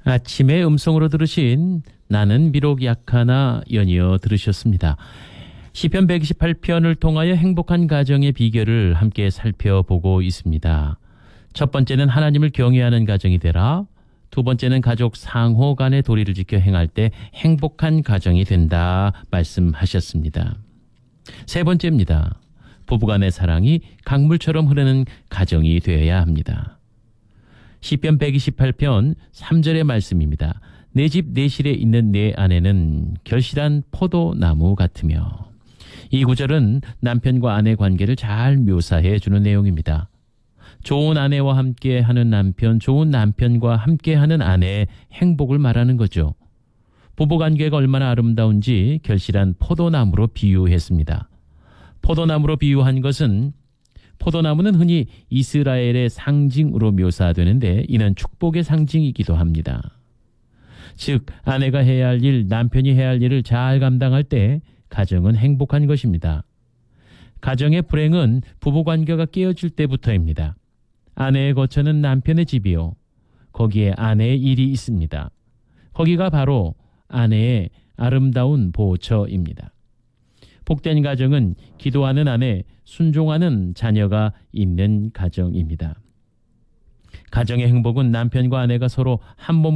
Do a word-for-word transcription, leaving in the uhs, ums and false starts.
아침에 음성으로 들으신 나는 비록 약하나 연이어 들으셨습니다. 시편 백이십팔 편을 통하여 행복한 가정의 비결을 함께 살펴보고 있습니다. 첫 번째는 하나님을 경외하는 가정이 되라. 두 번째는 가족 상호 간의 도리를 지켜 행할 때 행복한 가정이 된다 말씀하셨습니다. 세 번째입니다. 부부간의 사랑이 강물처럼 흐르는 가정이 되어야 합니다. 시편 백이십팔 편 삼 절의 말씀입니다. 내 집 내실에 있는 내 아내는 결실한 포도나무 같으며. 이 구절은 남편과 아내 관계를 잘 묘사해 주는 내용입니다. 좋은 아내와 함께하는 남편, 좋은 남편과 함께하는 아내의 행복을 말하는 거죠. 부부관계가 얼마나 아름다운지 결실한 포도나무로 비유했습니다. 포도나무로 비유한 것은 포도나무는 흔히 이스라엘의 상징으로 묘사되는데 이는 축복의 상징이기도 합니다. 즉 아내가 해야 할 일, 남편이 해야 할 일을 잘 감당할 때 가정은 행복한 것입니다. 가정의 불행은 부부관계가 깨어질 때부터입니다. 아내의 거처는 남편의 집이요. 거기에 아내의 일이 있습니다. 거기가 바로 아내의 아름다운 보처입니다. 복된 가정은 기도하는 아내, 순종하는 자녀가 있는 가정입니다. 가정의 행복은 남편과 아내가 서로 한 몸